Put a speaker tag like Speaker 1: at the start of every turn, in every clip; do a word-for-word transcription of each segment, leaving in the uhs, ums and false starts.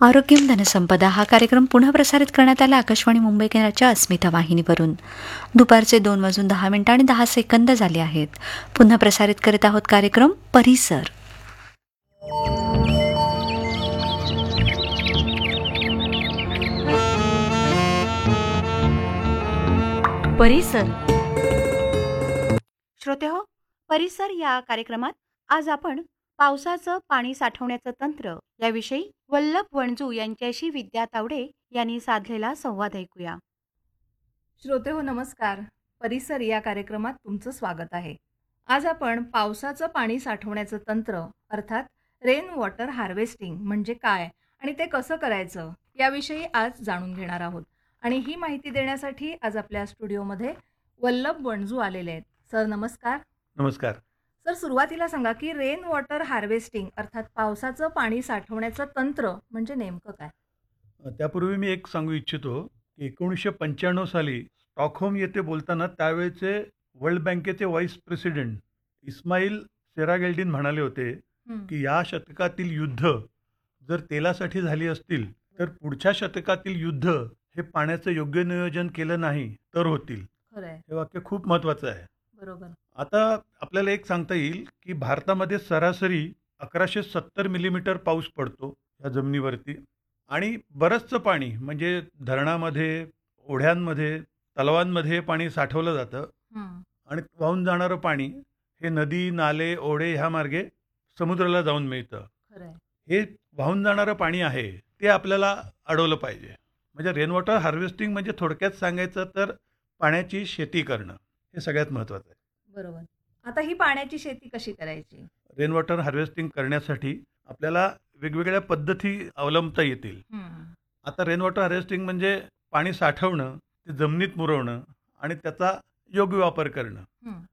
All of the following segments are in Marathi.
Speaker 1: आरोग्यम धनसंपदा हा कार्यक्रम पुन्हा प्रसारित करण्यात आला आकाशवाणी मुंबई केंद्राच्या अस्मिता वाहिनीवरून. दुपारचे दोन वाजून दहा मिनिटं आणि दहा सेकंद झाले आहेत. पुन्हा प्रसारित करीत आहोत कार्यक्रम परिसर. परिसर श्रोतेहो, परिसर या कार्यक्रमात आज आपण पावसाचं पाणी साठवण्याचं तंत्र याविषयी वल्लभ वणजू यांच्याशी विद्या तावडे यांनी साधलेला संवाद ऐकूया.
Speaker 2: श्रोतेहो नमस्कार. परिसर या कार्यक्रमात तुमचं स्वागत आहे. आज आपण पावसाचं पाणी साठवण्याचं तंत्र अर्थात रेन वॉटर हार्वेस्टिंग म्हणजे काय आणि ते कसं करायचं याविषयी आज जाणून घेणार आहोत. आणि ही माहिती देण्यासाठी आज आपल्या स्टुडिओमध्ये वल्लभ वणजू आलेले आहेत. सर नमस्कार.
Speaker 3: नमस्कार.
Speaker 2: सर, सुरुवातीला सांगा की रेन वॉटर हार्वेस्टिंग अर्थात पावसाचं पाणी साठवण्याचं तंत्र म्हणजे नेमकं काय?
Speaker 3: त्यापूर्वी मी एक सांगू इच्छितो की एकोणीसशे पंच्याण्णव साली स्टॉकहोम येथे बोलताना त्यावेळेचे वर्ल्ड बँकेचे व्हाईस प्रेसिडेंट इस्माईल सेरागेल्डीन म्हणाले होते की या शतकातील युद्ध जर तेलासाठी झाली असतील तर पुढच्या शतकातील युद्ध हे पाण्याचं योग्य नियोजन केलं नाही तर होतील. हे वाक्य खूप महत्वाचं आहे.
Speaker 2: बरोबर.
Speaker 3: आता आपल्याला एक सांगता येईल की भारतामध्ये सरासरी अकराशे सत्तर मिलीमीटर पाऊस पडतो या जमिनीवरती आणि बरंचसं पाणी म्हणजे धरणामध्ये, ओढ्यांमध्ये, तलावांमध्ये पाणी साठवलं जातं आणि वाहून जाणारं पाणी हे नदी, नाले, ओढे ह्या मार्गे समुद्राला जाऊन मिळतं. हे वाहून जाणारं पाणी आहे ते आपल्याला अडवलं पाहिजे. म्हणजे रेन वॉटर हार्वेस्टिंग म्हणजे थोडक्यात सांगायचं तर पाण्याची शेती करणं हे सगळ्यात महत्त्वाचं आहे.
Speaker 2: बरोबर. आता ही पाण्याची शेती कशी करायची?
Speaker 3: रेन वॉटर हार्वेस्टिंग करण्यासाठी आपल्याला वेगवेगळ्या पद्धती अवलंबता येतील. आता रेन वॉटर हार्वेस्टिंग म्हणजे पाणी साठवणं, ते जमिनीत मुरवणं आणि त्याचा योग्य वापर करणं.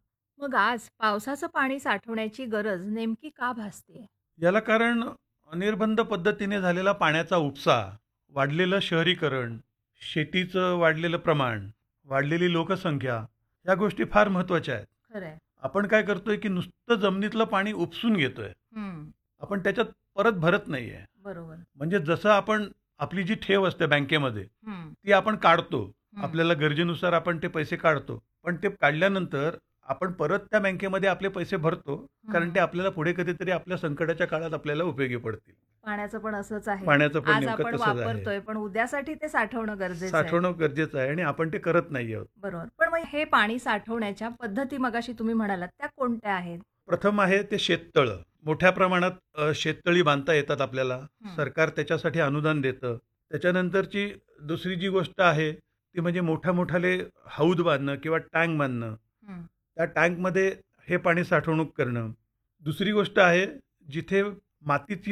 Speaker 2: मग आज पावसाचं पाणी साठवण्याची गरज नेमकी का भासते?
Speaker 3: याला कारण अनिर्बंध पद्धतीने झालेला पाण्याचा उपसा, वाढलेलं शहरीकरण, शेतीचं वाढलेलं प्रमाण, वाढलेली लोकसंख्या या गोष्टी फार महत्त्वाच्या आहेत.
Speaker 2: खरंय.
Speaker 3: आपण काय करतोय की नुसतं जमिनीतलं पाणी उपसून घेतोय, आपण त्याच्यात परत भरत नाहीये.
Speaker 2: बरोबर.
Speaker 3: म्हणजे जसं आपण आपली जी ठेव असते बँकेमध्ये ती आपण काढतो, आपल्याला गरजेनुसार आपण ते पैसे काढतो, पण ते काढल्यानंतर आपण परत त्या बँकेमध्ये आपले पैसे भरतो कारण ते आपल्याला पुढे कधीतरी आपल्या संकटाच्या काळात आपल्याला उपयोगी पडतील.
Speaker 2: पाण्याचं पण असंच आहे.
Speaker 3: पाण्याचं पण
Speaker 2: आज
Speaker 3: नेमकं
Speaker 2: आपण
Speaker 3: तसंच आहे.
Speaker 2: वापरतोय पण उद्यासाठी ते साठवणं गरजेचं आहे.
Speaker 3: साठवणं गरजेचं आहे आणि आपण ते करत नाही आहोत.
Speaker 2: बरोबर. पण मग हे पाणी साठवण्याच्या पद्धती मगाशी तुम्ही म्हणालात त्या कोणत्या आहेत?
Speaker 3: प्रथम आहे ते शेततळ. मोठ्या प्रमाणात अ, शेततळी बांधता येतात आपल्याला. सरकार त्याच्यासाठी अनुदान देतं. त्याच्यानंतरची दुसरी जी गोष्ट आहे ती म्हणजे मोठ्या मोठाले हौद बांधणं किंवा टँक बांधणं. त्या टँकमध्ये हे पाणी साठवणूक करणं. दुसरी गोष्ट आहे जिथे मातीची